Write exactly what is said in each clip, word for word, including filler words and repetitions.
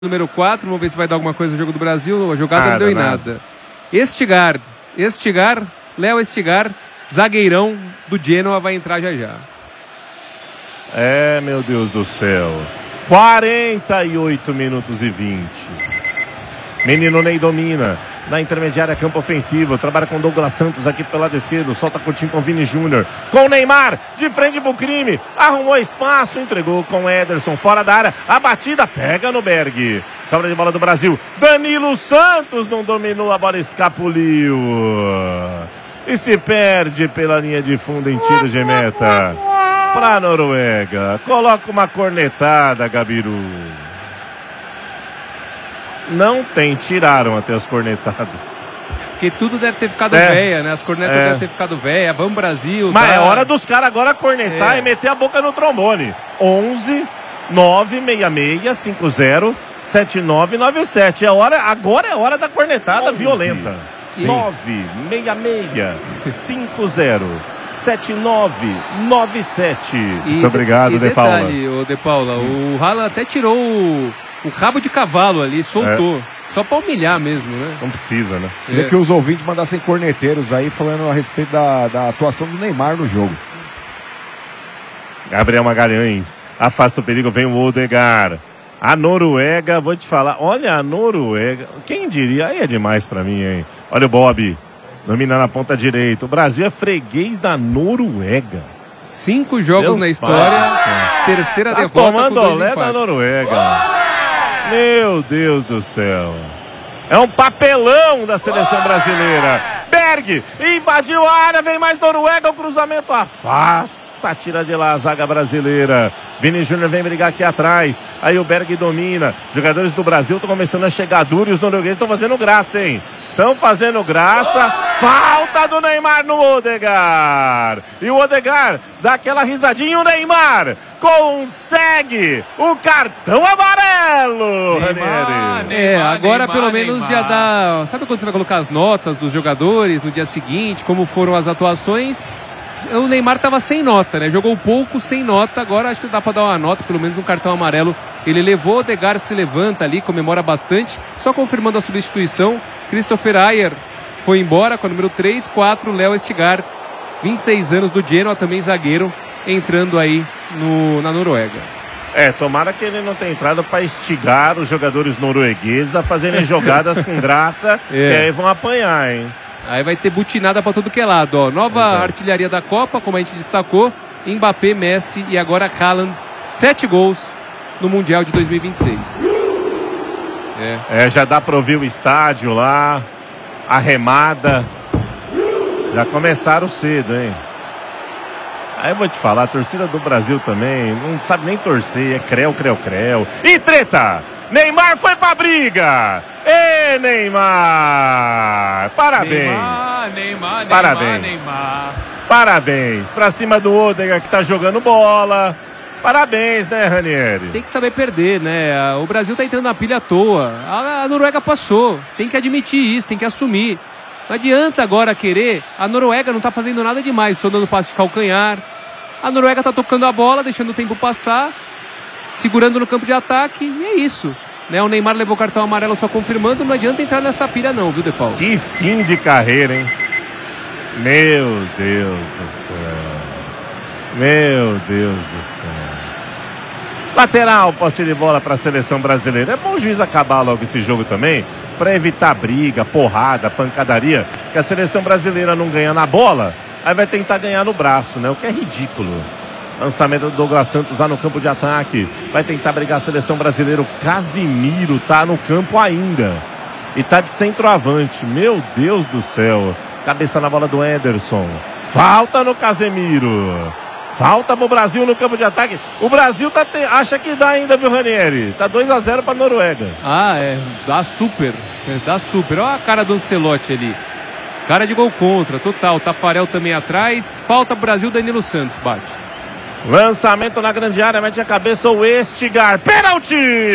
número quatro, vamos ver se vai dar alguma coisa no jogo do Brasil. A jogada nada, não deu em nada. nada. Estigar, Estigar, Léo Estigar, zagueirão do Genoa, vai entrar já já. É, meu Deus do céu. quarenta e oito minutos e vinte. Menino Ney domina. Na intermediária, campo ofensivo. Trabalha com Douglas Santos aqui pelo lado esquerdo. Solta curtinho com Vini Júnior. Com o Neymar. De frente pro crime. Arrumou espaço. Entregou com Ederson. Fora da área. A batida pega no Berg. Sobra de bola do Brasil. Danilo Santos não dominou. A bola escapuliu. E se perde pela linha de fundo em tiro de meta. Pra Noruega. Coloca uma cornetada, Gabiru. Não tem, tiraram até as cornetadas. Porque tudo deve ter ficado É. véia, né? As cornetas É. devem ter ficado véia. Vamos Brasil. Mas tá? é hora dos caras agora cornetar É. e meter a boca no trombone. onze nove seis seis cinco zero sete nove nove sete. É hora, agora é hora da cornetada onze. violenta. Sim. nove seis seis cinco zero sete nove nove sete. E Muito obrigado, e De Paula. detalhe, ô De Paula, o Haaland até tirou o, o rabo de cavalo ali, soltou. É. Só pra humilhar mesmo, né? Não precisa, né? Queria É. que os ouvintes mandassem corneteiros aí falando a respeito da, da atuação do Neymar no jogo. Gabriel Magalhães afasta o perigo, vem o Odegaard. A Noruega, vou te falar, olha a Noruega, quem diria, aí é demais pra mim, hein? Olha o Bob, domina na ponta direita. O Brasil é freguês da Noruega. Cinco jogos Deus na história, pai. terceira Tá derrota com tomando dois olé da empates. Noruega. Meu Deus do céu. É um papelão da seleção brasileira. Berg invadiu a área, vem mais Noruega, o cruzamento afasta, tira de lá a zaga brasileira. Vini Júnior vem brigar aqui atrás. Aí o Berg domina. Jogadores do Brasil estão começando a chegar duro e os noruegueses estão fazendo graça, hein? Estão fazendo graça. Falta do Neymar no Odegaard. E o Odegaard dá aquela risadinha. O Neymar consegue o cartão amarelo. Neymar, Ranieri. É, Neymar, agora Neymar, pelo menos já Neymar. dá. Sabe quando você vai colocar as notas dos jogadores no dia seguinte, como foram as atuações? O Neymar estava sem nota, né? Jogou pouco, sem nota. Agora acho que dá para dar uma nota, pelo menos um cartão amarelo. Ele levou, o Odegaard se levanta ali, comemora bastante. Só confirmando a substituição. Christopher Ayer foi embora com a número três, quatro, Léo Estigar, vinte e seis anos do Genoa, também zagueiro, entrando aí no, na Noruega. É, tomara que ele não tenha entrado para estigar os jogadores noruegueses a fazerem jogadas com graça, É. que aí vão apanhar, hein? Aí vai ter butinada para tudo que é lado, ó. Nova Exato. artilharia da Copa, como a gente destacou. Mbappé, Messi e agora Haaland. Sete gols no Mundial de dois mil e vinte e seis. É. É, já dá para ouvir o estádio lá, a remada. Já começaram cedo, hein? Aí eu vou te falar, a torcida do Brasil também não sabe nem torcer, é creu, creu, creu. E treta! Neymar foi pra briga! Ê, Neymar! Parabéns! Neymar, Neymar, Parabéns. Neymar. Parabéns! Pra cima do Odegaard que tá jogando bola. Parabéns, né, Ranieri? Tem que saber perder, né? O Brasil tá entrando na pilha à toa. A, a Noruega passou. Tem que admitir isso, tem que assumir. Não adianta agora querer. A Noruega não tá fazendo nada demais. Estou dando passe de calcanhar. A Noruega tá tocando a bola, deixando o tempo passar, segurando no campo de ataque. E é isso. Né? O Neymar levou o cartão amarelo só confirmando. Não adianta entrar nessa pilha não, viu, De Paulo? Que fim de carreira, hein? Meu Deus do céu. Meu Deus do céu. Lateral, posse de bola para a seleção brasileira. É bom o juiz acabar logo esse jogo também, para evitar briga, porrada, pancadaria, que a seleção brasileira não ganha na bola, aí vai tentar ganhar no braço, né? O que é ridículo. Lançamento do Douglas Santos lá no campo de ataque. Vai tentar brigar a seleção brasileira. O Casimiro tá no campo ainda. E tá de centroavante. Meu Deus do céu. Cabeça na bola do Ederson. Falta no Casemiro. Falta pro Brasil no campo de ataque. O Brasil tá te... acha que dá ainda, viu, Ranieri? Tá dois a zero pra Noruega. Ah, é. Dá super. É, dá super. Olha a cara do Ancelotti ali. Cara de gol contra, total. Tafarel também atrás. Falta pro Brasil, Danilo Santos bate. Lançamento na grande área, mete a cabeça o Estigar. Pênalti!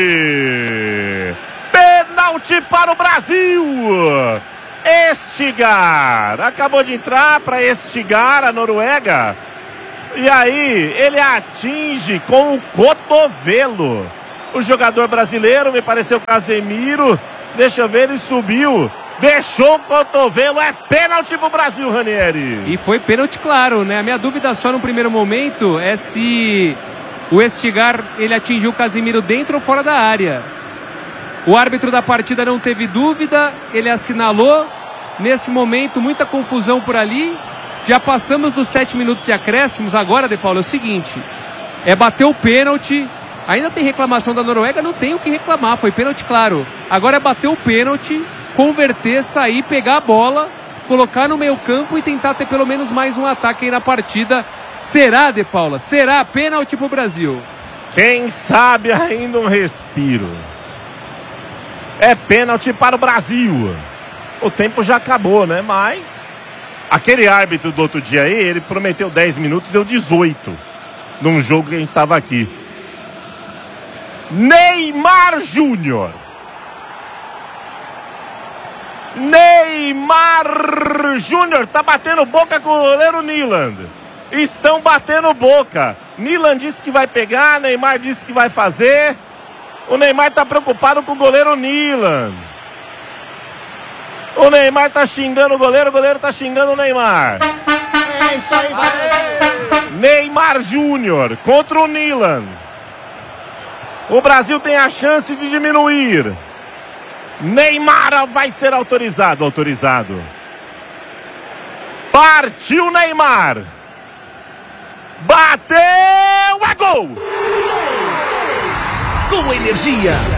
Pênalti para o Brasil! Estigar! Acabou de entrar para Estigar a Noruega. E aí, ele atinge com o cotovelo. o jogador brasileiro, me pareceu Casemiro. Deixa eu ver, ele subiu. Deixou o cotovelo, é pênalti pro Brasil, Ranieri. E foi pênalti claro, né? A minha dúvida só no primeiro momento é se o Estigar, ele atingiu o Casemiro dentro ou fora da área. O árbitro da partida não teve dúvida, ele assinalou. Nesse momento, muita confusão por ali. Já passamos dos sete minutos de acréscimos. Agora, De Paulo, é o seguinte: é bater o pênalti. Ainda tem reclamação da Noruega, não tem o que reclamar, foi pênalti claro. Agora é bater o pênalti, converter, sair, pegar a bola, colocar no meio campo e tentar ter pelo menos mais um ataque aí na partida. Será, De Paula? Será pênalti pro Brasil? Quem sabe ainda um respiro. É pênalti para o Brasil. O tempo já acabou, né? Mas aquele árbitro do outro dia aí, ele prometeu dez minutos, deu dezoito. Num jogo que a gente tava aqui. Neymar Júnior. Neymar Júnior tá batendo boca com o goleiro Nyland. Estão batendo boca. Nyland disse que vai pegar, Neymar disse que vai fazer. O Neymar tá preocupado com o goleiro Nyland. O Neymar tá xingando o goleiro, o goleiro tá xingando o Neymar. É isso aí, vai. Neymar Júnior contra o Nyland. O Brasil tem a chance de diminuir. Neymar vai ser autorizado, autorizado. Partiu Neymar. Bateu, é gol! Com energia.